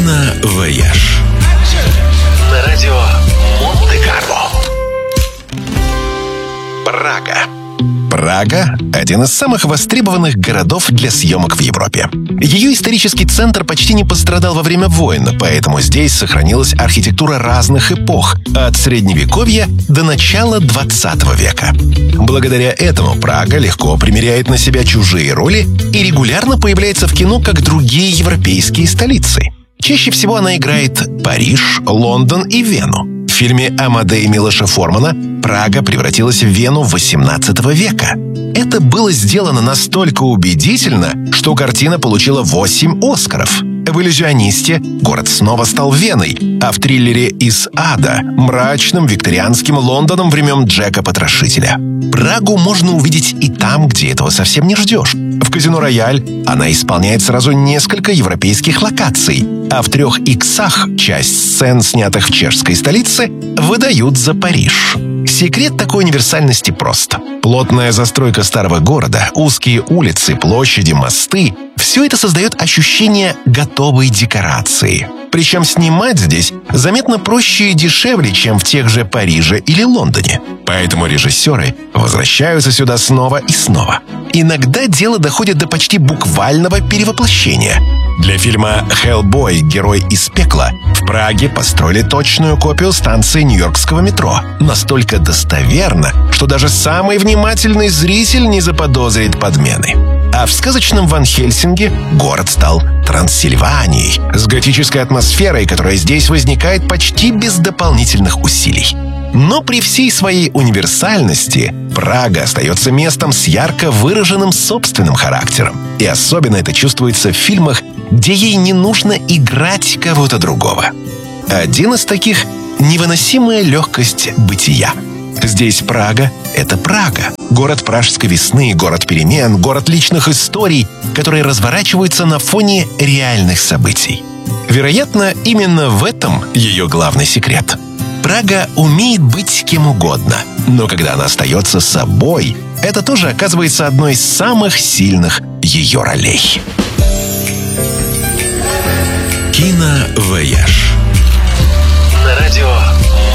Киновояж. На радио Монте-Карло. Прага. Прага – один из самых востребованных городов для съемок в Европе. Ее исторический центр почти не пострадал во время войн, поэтому здесь сохранилась архитектура разных эпох, от Средневековья до начала 20 века. Благодаря этому Прага легко примеряет на себя чужие роли и регулярно появляется в кино, как другие европейские столицы. Чаще всего она играет Париж, Лондон и Вену. В фильме Амадея Милоша Формана Прага превратилась в Вену XVIII века. Это было сделано настолько убедительно, что картина получила 8 «Оскаров». В «Иллюзионисте» город снова стал Веной, а в триллере «Из ада» — мрачным викторианским Лондоном времен Джека Потрошителя. Прагу можно увидеть и там, где этого совсем не ждешь. В «Казино Рояль» она исполняет сразу несколько европейских локаций, а в «3 иксах» часть сцен, снятых в чешской столице, выдают за Париж. Секрет такой универсальности прост. Плотная застройка старого города, узкие улицы, площади, мосты — все это создает ощущение готовой декорации. Причем снимать здесь заметно проще и дешевле, чем в тех же Париже или Лондоне. Поэтому режиссеры возвращаются сюда снова и снова. Иногда дело доходит до почти буквального перевоплощения. Для фильма «Хеллбой. Герой из пекла» в Праге построили точную копию станции нью-йоркского метро. Настолько достоверно, что даже самый внимательный зритель не заподозрит подмены. А в сказочном Ван Хельсинге город стал Трансильванией, с готической атмосферой, которая здесь возникает почти без дополнительных усилий. Но при всей своей универсальности Прага остается местом с ярко выраженным собственным характером. И особенно это чувствуется в фильмах, где ей не нужно играть кого-то другого. Один из таких — невыносимая легкость бытия. Здесь Прага — это Прага. Город пражской весны, город перемен, город личных историй, которые разворачиваются на фоне реальных событий. Вероятно, именно в этом ее главный секрет. Прага умеет быть кем угодно, но когда она остается собой, это тоже оказывается одной из самых сильных ее ролей. Киновояж. На радио